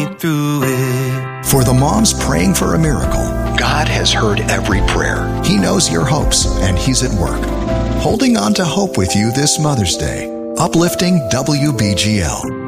through it. For the moms praying for a miracle, God has heard every prayer. He knows your hopes, and He's at work. Holding on to hope with you this Mother's Day. Uplifting WBGL.